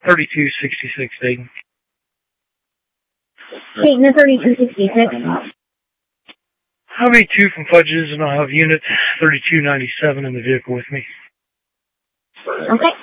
3266 Dayton. Dayton to 3266. I'll be 2 from Fudges, and I'll have unit 3297 in the vehicle with me. Okay.